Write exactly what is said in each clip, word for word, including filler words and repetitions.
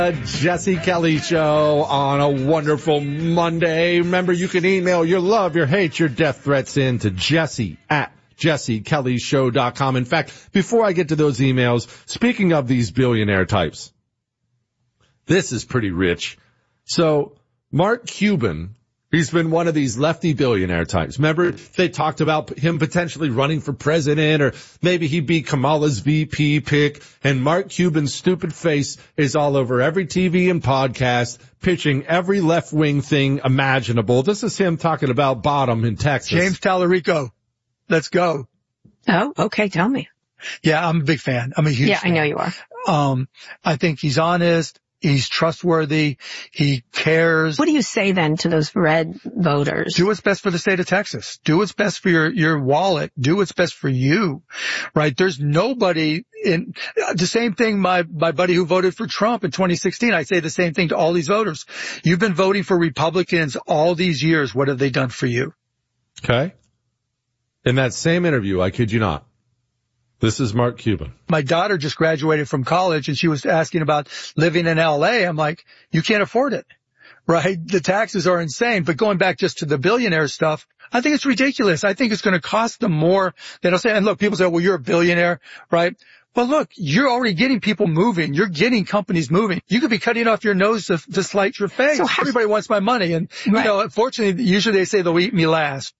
Jesse Kelly Show on a wonderful Monday. Remember, you can email your love, your hate, your death threats in to Jesse at jesse kelly show dot com. In fact, before I get to those emails, speaking of these billionaire types, this is pretty rich. So Mark Cuban, he's been one of these lefty billionaire types. Remember, they talked about him potentially running for president, or maybe he'd be Kamala's V P pick. And Mark Cuban's stupid face is all over every T V and podcast, pitching every left-wing thing imaginable. This is him talking about Bottom in Texas. James Tallarico, let's go. Oh, okay. Tell me. Yeah, I'm a big fan. I'm a huge Yeah, fan. I know you are. Um, I think he's honest. He's trustworthy. He cares. What do you say then to those red voters? Do what's best for the state of Texas. Do what's best for your, your wallet. Do what's best for you, right? There's nobody in the same thing. My, my buddy who voted for Trump in twenty sixteen, I say the same thing to all these voters. You've been voting for Republicans all these years. What have they done for you? Okay. In that same interview, I kid you not, this is Mark Cuban. My daughter just graduated from college and she was asking about living in L A. I'm like, you can't afford it, right? The taxes are insane. But going back just to the billionaire stuff, I think it's ridiculous. I think it's going to cost them more than I'll say. And look, people say, well, you're a billionaire, right? Well, look, you're already getting people moving. You're getting companies moving. You could be cutting off your nose to, to slight your face. So how, everybody wants my money. And, right. you know, unfortunately, usually they say they'll eat me last.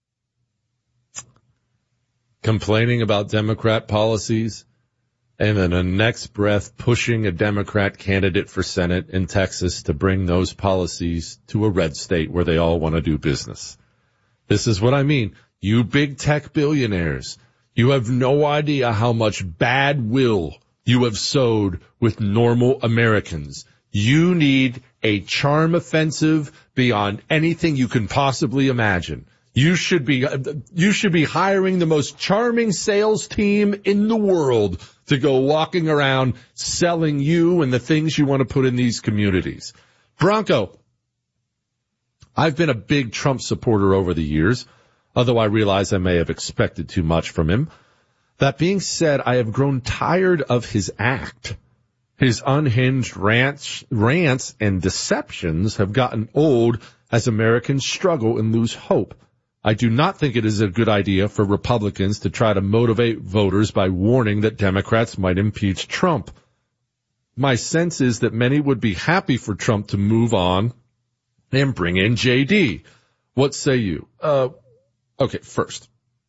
Complaining about Democrat policies, and then the next breath pushing a Democrat candidate for Senate in Texas to bring those policies to a red state where they all want to do business. This is what I mean. You big tech billionaires, you have no idea how much bad will you have sowed with normal Americans. You need a charm offensive beyond anything you can possibly imagine. You should be, you should be hiring the most charming sales team in the world to go walking around selling you and the things you want to put in these communities. Bronco, I've been a big Trump supporter over the years, although I realize I may have expected too much from him. That being said, I have grown tired of his act. His unhinged rants, rants and deceptions have gotten old as Americans struggle and lose hope. I do not think it is a good idea for Republicans to try to motivate voters by warning that Democrats might impeach Trump. My sense is that many would be happy for Trump to move on and bring in J D. What say you? Uh, okay, first,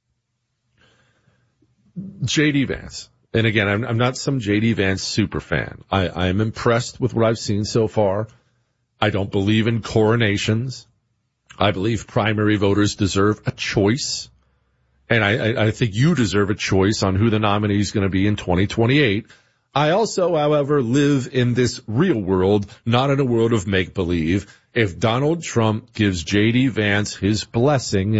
J D Vance. And again, I'm, I'm not some J D Vance super fan. I, I am impressed with what I've seen so far. I don't believe in coronations. I believe primary voters deserve a choice, and I, I, I think you deserve a choice on who the nominee is going to be in twenty twenty-eight. I also, however, live in this real world, not in a world of make-believe. If Donald Trump gives J D Vance his blessing